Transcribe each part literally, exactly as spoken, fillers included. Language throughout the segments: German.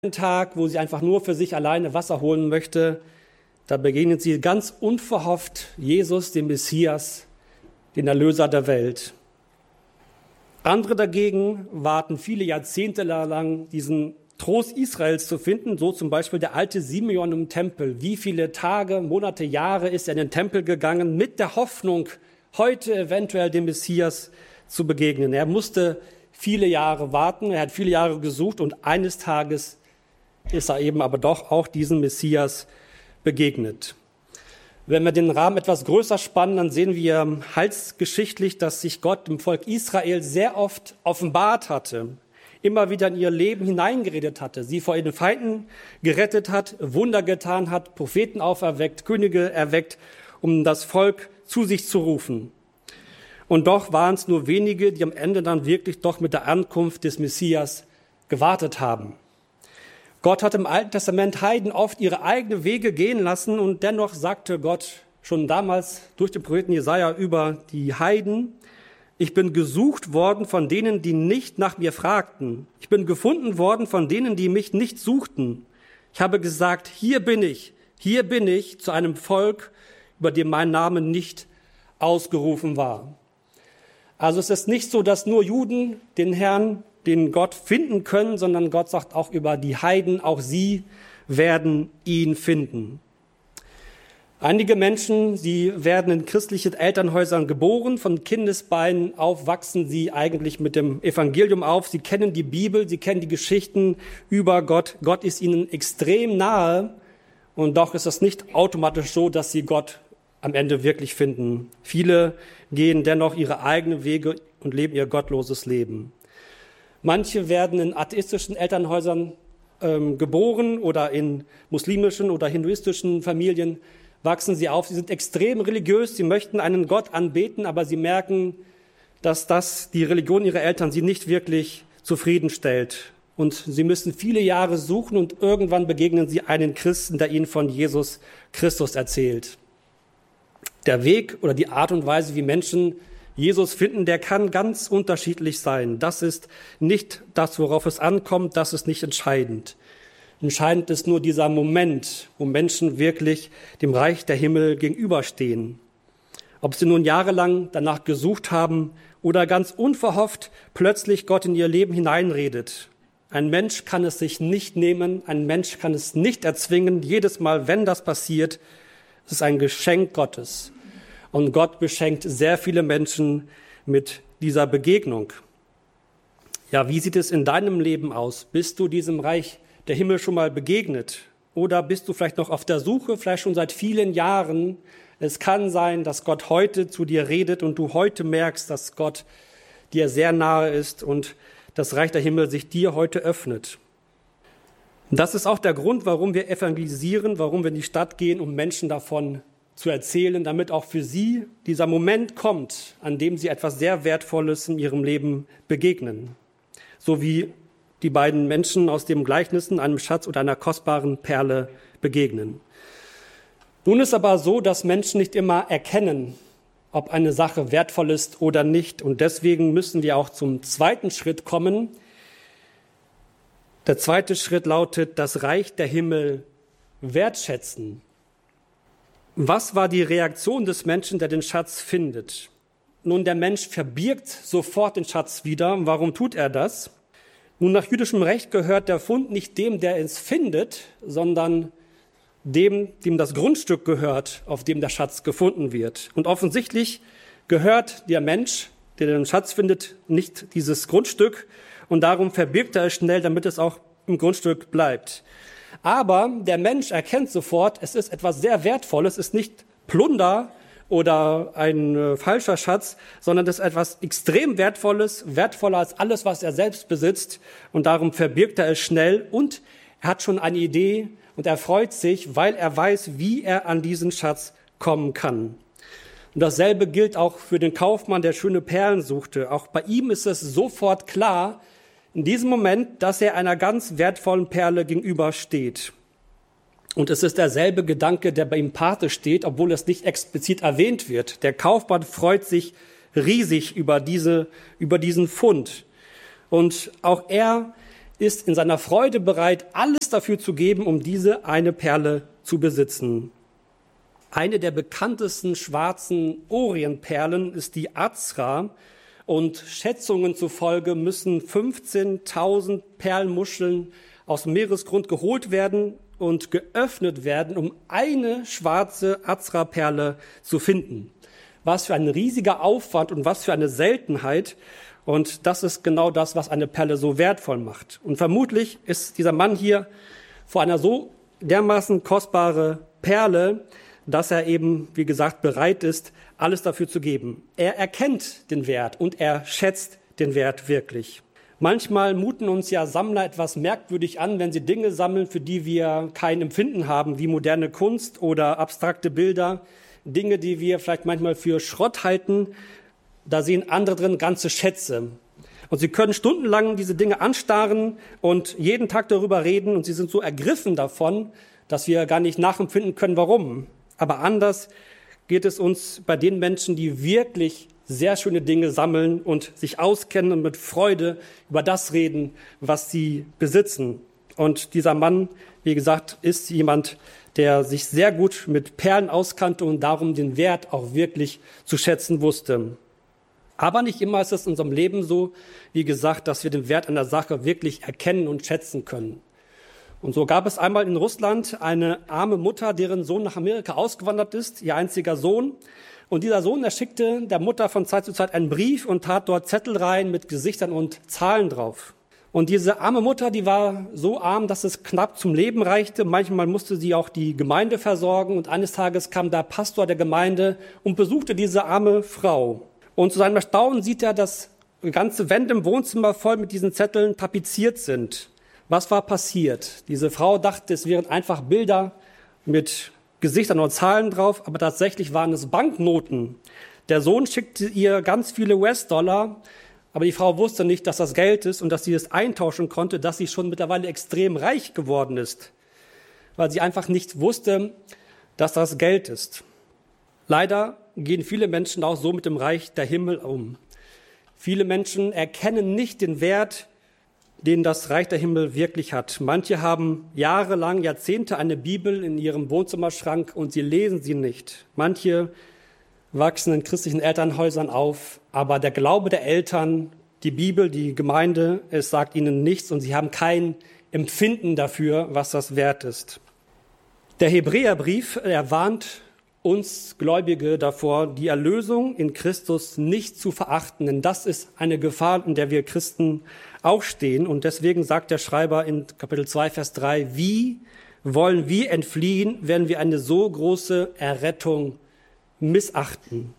Tag, wo sie einfach nur für sich alleine Wasser holen möchte, da begegnet sie ganz unverhofft Jesus, dem Messias, den Erlöser der Welt. Andere dagegen warten viele Jahrzehnte lang, diesen Trost Israels zu finden, so zum Beispiel der alte Simeon im Tempel. Wie viele Tage, Monate, Jahre ist er in den Tempel gegangen, mit der Hoffnung, heute eventuell dem Messias zu begegnen. Er musste viele Jahre warten, er hat viele Jahre gesucht und eines Tages ist er eben aber doch auch diesem Messias begegnet. Wenn wir den Rahmen etwas größer spannen, dann sehen wir heilsgeschichtlich, dass sich Gott dem Volk Israel sehr oft offenbart hatte, immer wieder in ihr Leben hineingeredet hatte, sie vor ihren Feinden gerettet hat, Wunder getan hat, Propheten auferweckt, Könige erweckt, um das Volk zu sich zu rufen. Und doch waren es nur wenige, die am Ende dann wirklich doch mit der Ankunft des Messias gewartet haben. Gott hat im Alten Testament Heiden oft ihre eigenen Wege gehen lassen und dennoch sagte Gott schon damals durch den Propheten Jesaja über die Heiden: Ich bin gesucht worden von denen, die nicht nach mir fragten. Ich bin gefunden worden von denen, die mich nicht suchten. Ich habe gesagt, hier bin ich, hier bin ich zu einem Volk, über dem mein Name nicht ausgerufen war. Also es ist nicht so, dass nur Juden den Herrn, den Gott finden können, sondern Gott sagt auch über die Heiden, auch sie werden ihn finden. Einige Menschen, sie werden in christlichen Elternhäusern geboren, von Kindesbeinen auf wachsen sie eigentlich mit dem Evangelium auf. Sie kennen die Bibel, sie kennen die Geschichten über Gott. Gott ist ihnen extrem nahe und doch ist es nicht automatisch so, dass sie Gott am Ende wirklich finden. Viele gehen dennoch ihre eigenen Wege und leben ihr gottloses Leben. Manche werden in atheistischen Elternhäusern ähm, geboren oder in muslimischen oder hinduistischen Familien wachsen sie auf. Sie sind extrem religiös, sie möchten einen Gott anbeten, aber sie merken, dass das die Religion ihrer Eltern sie nicht wirklich zufriedenstellt. Und sie müssen viele Jahre suchen und irgendwann begegnen sie einen Christen, der ihnen von Jesus Christus erzählt. Der Weg oder die Art und Weise, wie Menschen Jesus finden, der kann ganz unterschiedlich sein. Das ist nicht das, worauf es ankommt, das ist nicht entscheidend. Entscheidend ist nur dieser Moment, wo Menschen wirklich dem Reich der Himmel gegenüberstehen. Ob sie nun jahrelang danach gesucht haben oder ganz unverhofft plötzlich Gott in ihr Leben hineinredet. Ein Mensch kann es sich nicht nehmen, ein Mensch kann es nicht erzwingen. Jedes Mal, wenn das passiert, ist es ein Geschenk Gottes. Und Gott beschenkt sehr viele Menschen mit dieser Begegnung. Ja, wie sieht es in deinem Leben aus? Bist du diesem Reich der Himmel schon mal begegnet? Oder bist du vielleicht noch auf der Suche, vielleicht schon seit vielen Jahren? Es kann sein, dass Gott heute zu dir redet und du heute merkst, dass Gott dir sehr nahe ist und das Reich der Himmel sich dir heute öffnet. Und das ist auch der Grund, warum wir evangelisieren, warum wir in die Stadt gehen, um Menschen davon zu erzählen, damit auch für sie dieser Moment kommt, an dem sie etwas sehr Wertvolles in ihrem Leben begegnen. So wie die beiden Menschen aus dem Gleichnissen einem Schatz oder einer kostbaren Perle begegnen. Nun ist aber so, dass Menschen nicht immer erkennen, ob eine Sache wertvoll ist oder nicht. Und deswegen müssen wir auch zum zweiten Schritt kommen. Der zweite Schritt lautet, das Reich der Himmel wertschätzen. Was war die Reaktion des Menschen, der den Schatz findet? Nun, der Mensch verbirgt sofort den Schatz wieder. Warum tut er das? Nun, nach jüdischem Recht gehört der Fund nicht dem, der es findet, sondern dem, dem das Grundstück gehört, auf dem der Schatz gefunden wird. Und offensichtlich gehört der Mensch, der den Schatz findet, nicht dieses Grundstück. Und darum verbirgt er es schnell, damit es auch im Grundstück bleibt. Aber der Mensch erkennt sofort, es ist etwas sehr Wertvolles, es ist nicht Plunder oder ein äh, falscher Schatz, sondern es ist etwas extrem Wertvolles, wertvoller als alles, was er selbst besitzt. Und darum verbirgt er es schnell und er hat schon eine Idee und er freut sich, weil er weiß, wie er an diesen Schatz kommen kann. Und dasselbe gilt auch für den Kaufmann, der schöne Perlen suchte. Auch bei ihm ist es sofort klar, in diesem Moment, dass er einer ganz wertvollen Perle gegenübersteht. Und es ist derselbe Gedanke, der bei ihm Pate steht, obwohl es nicht explizit erwähnt wird. Der Kaufmann freut sich riesig über diese, über diesen Fund. Und auch er ist in seiner Freude bereit, alles dafür zu geben, um diese eine Perle zu besitzen. Eine der bekanntesten schwarzen Orientperlen ist die Azra und Schätzungen zufolge müssen fünfzehntausend Perlmuscheln aus dem Meeresgrund geholt werden und geöffnet werden, um eine schwarze Azra-Perle zu finden. Was für ein riesiger Aufwand und was für eine Seltenheit. Und das ist genau das, was eine Perle so wertvoll macht. Und vermutlich ist dieser Mann hier vor einer so dermaßen kostbare Perle, dass er eben, wie gesagt, bereit ist, alles dafür zu geben. Er erkennt den Wert und er schätzt den Wert wirklich. Manchmal muten uns ja Sammler etwas merkwürdig an, wenn sie Dinge sammeln, für die wir kein Empfinden haben, wie moderne Kunst oder abstrakte Bilder, Dinge, die wir vielleicht manchmal für Schrott halten. Da sehen andere drin ganze Schätze. Und sie können stundenlang diese Dinge anstarren und jeden Tag darüber reden und sie sind so ergriffen davon, dass wir gar nicht nachempfinden können, warum. Aber anders geht es uns bei den Menschen, die wirklich sehr schöne Dinge sammeln und sich auskennen und mit Freude über das reden, was sie besitzen. Und dieser Mann, wie gesagt, ist jemand, der sich sehr gut mit Perlen auskannte und darum den Wert auch wirklich zu schätzen wusste. Aber nicht immer ist es in unserem Leben so, wie gesagt, dass wir den Wert einer Sache wirklich erkennen und schätzen können. Und so gab es einmal in Russland eine arme Mutter, deren Sohn nach Amerika ausgewandert ist, ihr einziger Sohn. Und dieser Sohn, der schickte der Mutter von Zeit zu Zeit einen Brief und tat dort Zettel rein mit Gesichtern und Zahlen drauf. Und diese arme Mutter, die war so arm, dass es knapp zum Leben reichte. Manchmal musste sie auch die Gemeinde versorgen. Und eines Tages kam der Pastor der Gemeinde und besuchte diese arme Frau. Und zu seinem Erstaunen sieht er, dass ganze Wände im Wohnzimmer voll mit diesen Zetteln tapeziert sind. Was war passiert? Diese Frau dachte, es wären einfach Bilder mit Gesichtern und Zahlen drauf, aber tatsächlich waren es Banknoten. Der Sohn schickte ihr ganz viele U S-Dollar, aber die Frau wusste nicht, dass das Geld ist und dass sie es eintauschen konnte, dass sie schon mittlerweile extrem reich geworden ist, weil sie einfach nicht wusste, dass das Geld ist. Leider gehen viele Menschen auch so mit dem Reich der Himmel um. Viele Menschen erkennen nicht den Wert, den das Reich der Himmel wirklich hat. Manche haben jahrelang, Jahrzehnte eine Bibel in ihrem Wohnzimmerschrank und sie lesen sie nicht. Manche wachsen in christlichen Elternhäusern auf, aber der Glaube der Eltern, die Bibel, die Gemeinde, es sagt ihnen nichts und sie haben kein Empfinden dafür, was das wert ist. Der Hebräerbrief, er warnt uns Gläubige davor, die Erlösung in Christus nicht zu verachten, denn das ist eine Gefahr, in der wir Christen auch stehen. Und deswegen sagt der Schreiber in Kapitel zwei, Vers drei, wie wollen wir entfliehen, wenn wir eine so große Errettung missachten?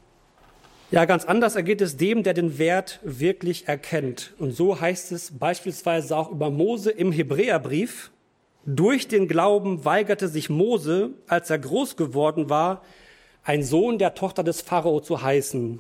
Ja, ganz anders ergeht es dem, der den Wert wirklich erkennt. Und so heißt es beispielsweise auch über Mose im Hebräerbrief: Durch den Glauben weigerte sich Mose, als er groß geworden war, ein Sohn der Tochter des Pharao zu heißen.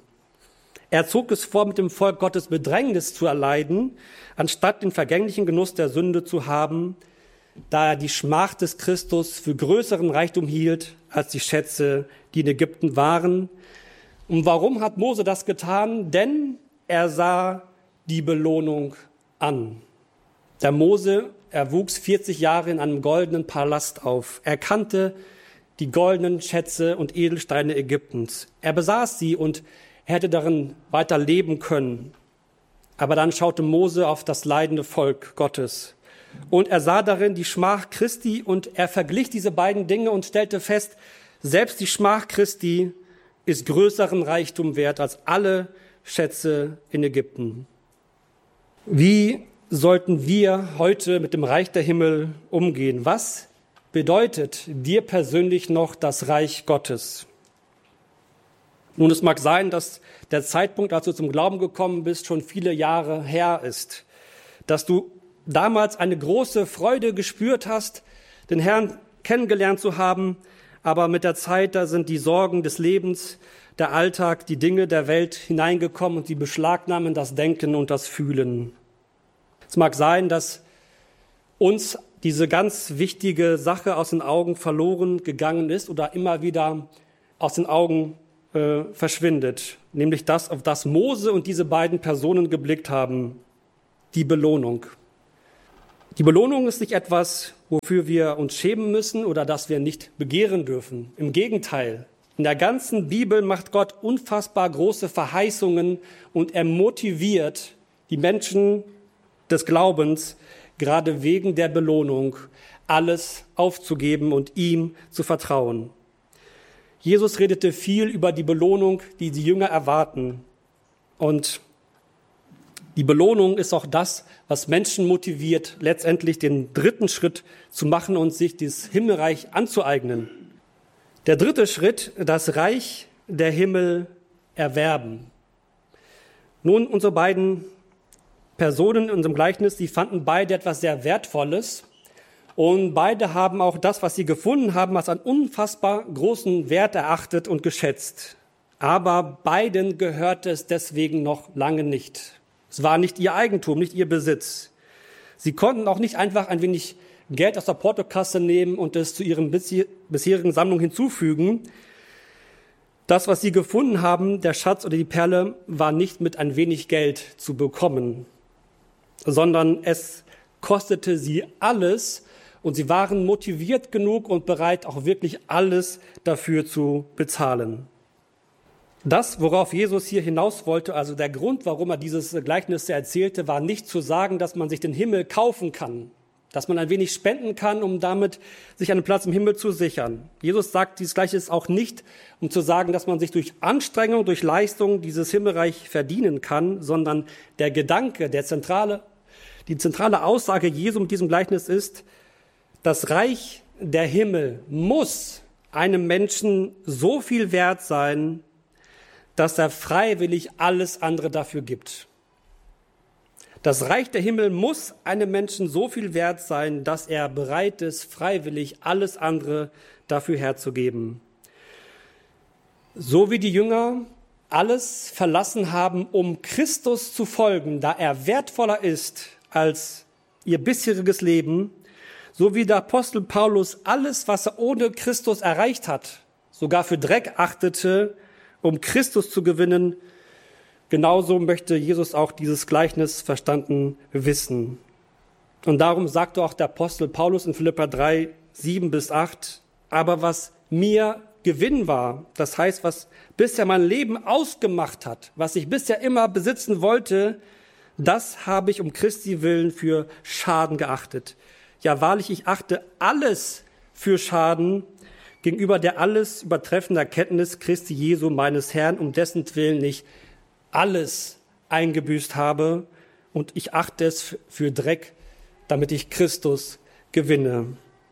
Er zog es vor, mit dem Volk Gottes Bedrängnis zu erleiden, anstatt den vergänglichen Genuss der Sünde zu haben, da er die Schmach des Christus für größeren Reichtum hielt als die Schätze, die in Ägypten waren. Und warum hat Mose das getan? Denn er sah die Belohnung an. Der Mose, er wuchs vierzig Jahre in einem goldenen Palast auf. Er kannte die goldenen Schätze und Edelsteine Ägyptens. Er besaß sie und er hätte darin weiter leben können. Aber dann schaute Mose auf das leidende Volk Gottes. Und er sah darin die Schmach Christi und er verglich diese beiden Dinge und stellte fest, selbst die Schmach Christi ist größeren Reichtum wert als alle Schätze in Ägypten. Wie sollten wir heute mit dem Reich der Himmel umgehen? Was bedeutet dir persönlich noch das Reich Gottes? Nun, es mag sein, dass der Zeitpunkt, als du zum Glauben gekommen bist, schon viele Jahre her ist, dass du damals eine große Freude gespürt hast, den Herrn kennengelernt zu haben, aber mit der Zeit, da sind die Sorgen des Lebens, der Alltag, die Dinge der Welt hineingekommen und sie beschlagnahmen das Denken und das Fühlen. Es mag sein, dass uns diese ganz wichtige Sache aus den Augen verloren gegangen ist oder immer wieder aus den Augen äh, verschwindet, nämlich das, auf das Mose und diese beiden Personen geblickt haben, die Belohnung. Die Belohnung ist nicht etwas, wofür wir uns schämen müssen oder das wir nicht begehren dürfen. Im Gegenteil, in der ganzen Bibel macht Gott unfassbar große Verheißungen und er motiviert die Menschen des Glaubens, gerade wegen der Belohnung, alles aufzugeben und ihm zu vertrauen. Jesus redete viel über die Belohnung, die die Jünger erwarten. Und die Belohnung ist auch das, was Menschen motiviert, letztendlich den dritten Schritt zu machen und sich das Himmelreich anzueignen. Der dritte Schritt, das Reich der Himmel erwerben. Nun, unsere beiden Personen in unserem Gleichnis, die fanden beide etwas sehr Wertvolles. Und beide haben auch das, was sie gefunden haben, als einen unfassbar großen Wert erachtet und geschätzt. Aber beiden gehörte es deswegen noch lange nicht. Es war nicht ihr Eigentum, nicht ihr Besitz. Sie konnten auch nicht einfach ein wenig Geld aus der Portokasse nehmen und es zu ihren bisherigen Sammlungen hinzufügen. Das, was sie gefunden haben, der Schatz oder die Perle, war nicht mit ein wenig Geld zu bekommen, sondern es kostete sie alles und sie waren motiviert genug und bereit, auch wirklich alles dafür zu bezahlen. Das, worauf Jesus hier hinaus wollte, also der Grund, warum er dieses Gleichnis erzählte, war nicht zu sagen, dass man sich den Himmel kaufen kann, dass man ein wenig spenden kann, um damit sich einen Platz im Himmel zu sichern. Jesus sagt dieses Gleichnis auch nicht, um zu sagen, dass man sich durch Anstrengung, durch Leistung dieses Himmelreich verdienen kann, sondern der Gedanke, der zentrale, die zentrale Aussage Jesu mit diesem Gleichnis ist, das Reich der Himmel muss einem Menschen so viel wert sein, dass er freiwillig alles andere dafür gibt. Das Reich der Himmel muss einem Menschen so viel wert sein, dass er bereit ist, freiwillig alles andere dafür herzugeben. So wie die Jünger alles verlassen haben, um Christus zu folgen, da er wertvoller ist als ihr bisheriges Leben, so wie der Apostel Paulus alles, was er ohne Christus erreicht hat, sogar für Dreck achtete, um Christus zu gewinnen, genauso möchte Jesus auch dieses Gleichnis verstanden wissen. Und darum sagte auch der Apostel Paulus in Philipper drei, sieben bis acht, aber was mir Gewinn war, das heißt, was bisher mein Leben ausgemacht hat, was ich bisher immer besitzen wollte, das habe ich um Christi willen für Schaden geachtet. Ja, wahrlich, ich achte alles für Schaden gegenüber der alles übertreffenden Erkenntnis Christi Jesu, meines Herrn, um dessen Willen ich alles eingebüßt habe und ich achte es für Dreck, damit ich Christus gewinne.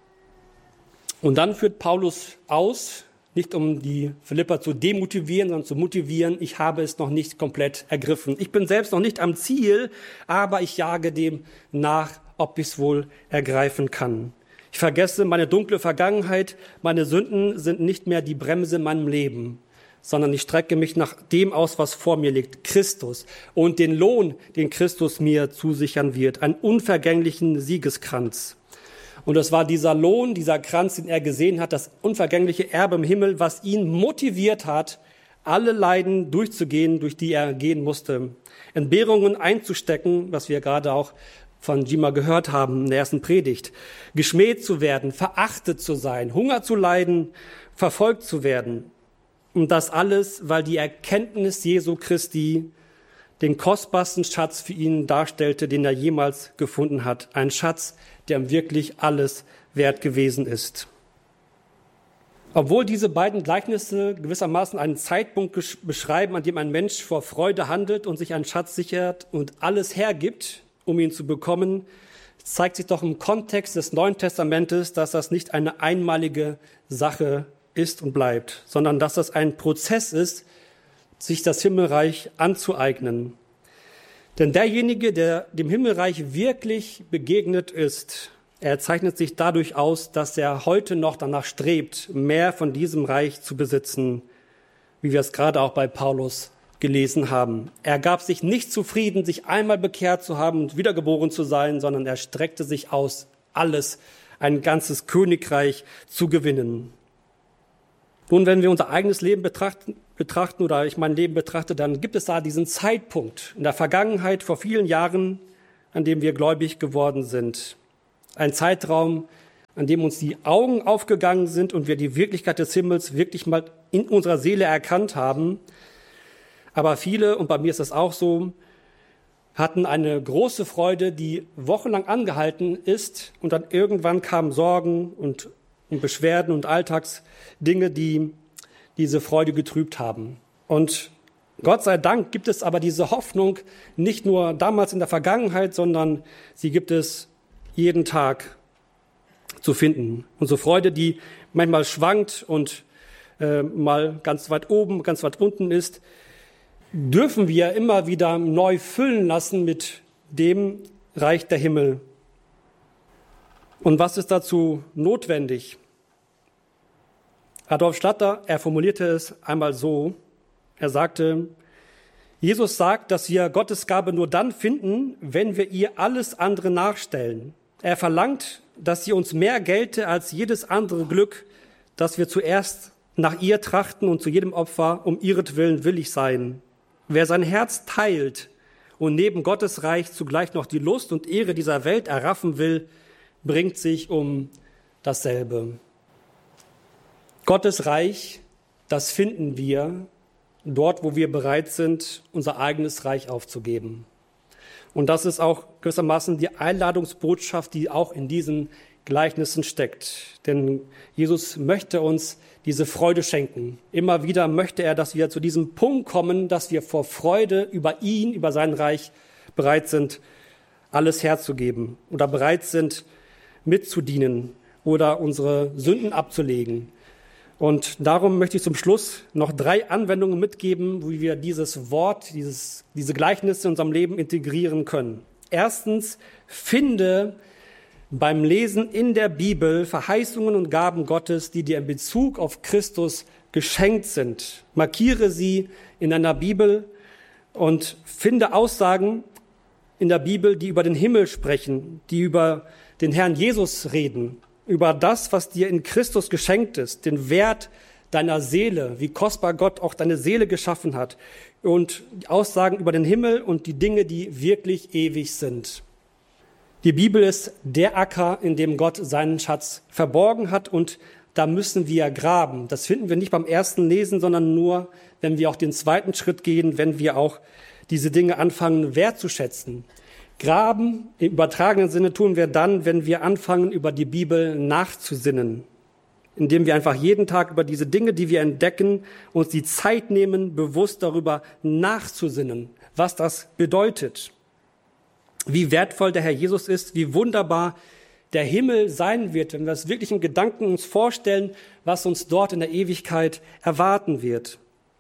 Und dann führt Paulus aus, nicht um die Philipper zu demotivieren, sondern zu motivieren, ich habe es noch nicht komplett ergriffen. Ich bin selbst noch nicht am Ziel, aber ich jage dem nach, ob ich es wohl ergreifen kann. Ich vergesse meine dunkle Vergangenheit, meine Sünden sind nicht mehr die Bremse in meinem Leben, sondern ich strecke mich nach dem aus, was vor mir liegt, Christus und den Lohn, den Christus mir zusichern wird, einen unvergänglichen Siegeskranz. Und es war dieser Lohn, dieser Kranz, den er gesehen hat, das unvergängliche Erbe im Himmel, was ihn motiviert hat, alle Leiden durchzugehen, durch die er gehen musste, Entbehrungen einzustecken, was wir gerade auch von Jima gehört haben in der ersten Predigt, geschmäht zu werden, verachtet zu sein, Hunger zu leiden, verfolgt zu werden. Und das alles, weil die Erkenntnis Jesu Christi den kostbarsten Schatz für ihn darstellte, den er jemals gefunden hat. Ein Schatz, der ihm wirklich alles wert gewesen ist. Obwohl diese beiden Gleichnisse gewissermaßen einen Zeitpunkt beschreiben, an dem ein Mensch vor Freude handelt und sich einen Schatz sichert und alles hergibt, um ihn zu bekommen, zeigt sich doch im Kontext des Neuen Testamentes, dass das nicht eine einmalige Sache ist und bleibt, sondern dass das ein Prozess ist, sich das Himmelreich anzueignen. Denn derjenige, der dem Himmelreich wirklich begegnet ist, er zeichnet sich dadurch aus, dass er heute noch danach strebt, mehr von diesem Reich zu besitzen, wie wir es gerade auch bei Paulus gelesen haben. Er gab sich nicht zufrieden, sich einmal bekehrt zu haben und wiedergeboren zu sein, sondern er streckte sich aus, alles, ein ganzes Königreich zu gewinnen. Nun, wenn wir unser eigenes Leben betrachten, betrachten oder ich mein Leben betrachte, dann gibt es da diesen Zeitpunkt in der Vergangenheit vor vielen Jahren, an dem wir gläubig geworden sind. Ein Zeitraum, an dem uns die Augen aufgegangen sind und wir die Wirklichkeit des Himmels wirklich mal in unserer Seele erkannt haben. Aber viele, und bei mir ist das auch so, hatten eine große Freude, die wochenlang angehalten ist, und dann irgendwann kamen Sorgen und, und Beschwerden und Alltagsdinge, die diese Freude getrübt haben. Und Gott sei Dank gibt es aber diese Hoffnung nicht nur damals in der Vergangenheit, sondern sie gibt es jeden Tag zu finden. Unsere Freude, die manchmal schwankt und äh, mal ganz weit oben, ganz weit unten ist, dürfen wir immer wieder neu füllen lassen mit dem Reich der Himmel. Und was ist dazu notwendig? Adolf Schlatter, er formulierte es einmal so, er sagte, Jesus sagt, dass wir Gottes Gabe nur dann finden, wenn wir ihr alles andere nachstellen. Er verlangt, dass sie uns mehr gelte als jedes andere Glück, dass wir zuerst nach ihr trachten und zu jedem Opfer um ihretwillen willig sein. Wer sein Herz teilt und neben Gottes Reich zugleich noch die Lust und Ehre dieser Welt erraffen will, bringt sich um dasselbe. Gottes Reich, das finden wir dort, wo wir bereit sind, unser eigenes Reich aufzugeben. Und das ist auch gewissermaßen die Einladungsbotschaft, die auch in diesen Gleichnissen steckt. Denn Jesus möchte uns diese Freude schenken. Immer wieder möchte er, dass wir zu diesem Punkt kommen, dass wir vor Freude über ihn, über sein Reich bereit sind, alles herzugeben oder bereit sind, mitzudienen oder unsere Sünden abzulegen. Und darum möchte ich zum Schluss noch drei Anwendungen mitgeben, wie wir dieses Wort, dieses, diese Gleichnisse in unserem Leben integrieren können. Erstens, finde beim Lesen in der Bibel Verheißungen und Gaben Gottes, die dir in Bezug auf Christus geschenkt sind. Markiere sie in deiner Bibel und finde Aussagen in der Bibel, die über den Himmel sprechen, die über den Herrn Jesus reden, über das, was dir in Christus geschenkt ist, den Wert deiner Seele, wie kostbar Gott auch deine Seele geschaffen hat, und die Aussagen über den Himmel und die Dinge, die wirklich ewig sind. Die Bibel ist der Acker, in dem Gott seinen Schatz verborgen hat, und da müssen wir graben. Das finden wir nicht beim ersten Lesen, sondern nur, wenn wir auch den zweiten Schritt gehen, wenn wir auch diese Dinge anfangen wertzuschätzen. Graben im übertragenen Sinne tun wir dann, wenn wir anfangen, über die Bibel nachzusinnen, indem wir einfach jeden Tag über diese Dinge, die wir entdecken, uns die Zeit nehmen, bewusst darüber nachzusinnen, was das bedeutet, wie wertvoll der Herr Jesus ist, wie wunderbar der Himmel sein wird, wenn wir das wirklich in Gedanken uns vorstellen, was uns dort in der Ewigkeit erwarten wird.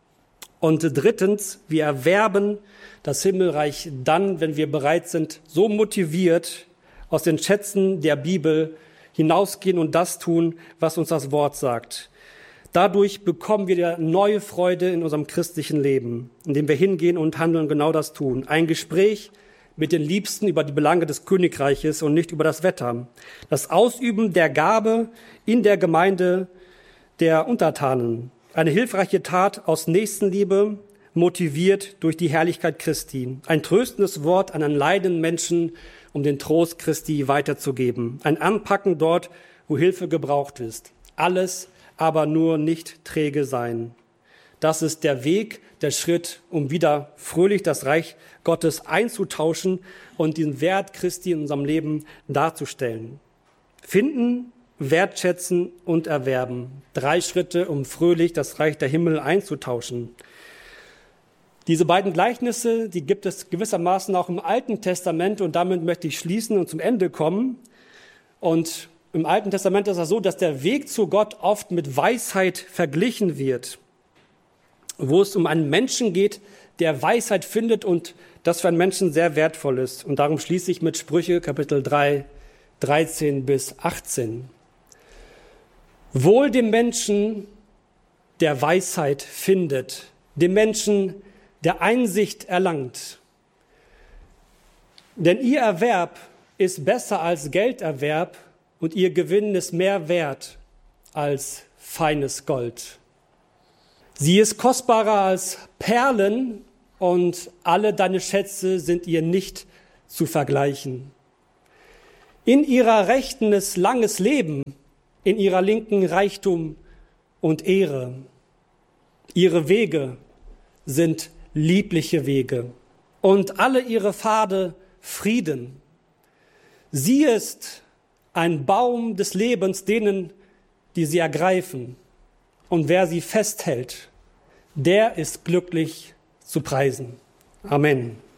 Und drittens, wir erwerben das Himmelreich dann, wenn wir bereit sind, so motiviert aus den Schätzen der Bibel hinausgehen und das tun, was uns das Wort sagt. Dadurch bekommen wir wieder neue Freude in unserem christlichen Leben, indem wir hingehen und handeln und genau das tun. Ein Gespräch mit den Liebsten über die Belange des Königreiches und nicht über das Wetter. Das Ausüben der Gabe in der Gemeinde der Untertanen. Eine hilfreiche Tat aus Nächstenliebe, motiviert durch die Herrlichkeit Christi. Ein tröstendes Wort an einen leidenden Menschen, um den Trost Christi weiterzugeben. Ein Anpacken dort, wo Hilfe gebraucht ist. Alles aber nur nicht träge sein. Das ist der Weg, der Schritt, um wieder fröhlich das Reich Gottes einzutauschen und den Wert Christi in unserem Leben darzustellen. Finden, wertschätzen und erwerben. Drei Schritte, um fröhlich das Reich der Himmel einzutauschen. Diese beiden Gleichnisse, die gibt es gewissermaßen auch im Alten Testament, und damit möchte ich schließen und zum Ende kommen. Und im Alten Testament ist es so, dass der Weg zu Gott oft mit Weisheit verglichen wird, wo es um einen Menschen geht, der Weisheit findet und das für einen Menschen sehr wertvoll ist. Und darum schließe ich mit Sprüche Kapitel drei, dreizehn bis achtzehn. Wohl dem Menschen, der Weisheit findet, dem Menschen, der Einsicht erlangt. Denn ihr Erwerb ist besser als Gelderwerb und ihr Gewinn ist mehr wert als feines Gold. Sie ist kostbarer als Perlen und alle deine Schätze sind ihr nicht zu vergleichen. In ihrer Rechten ist langes Leben, in ihrer Linken Reichtum und Ehre. Ihre Wege sind liebliche Wege und alle ihre Pfade Frieden. Sie ist ein Baum des Lebens denen, die sie ergreifen. Und wer sie festhält, der ist glücklich zu preisen. Amen.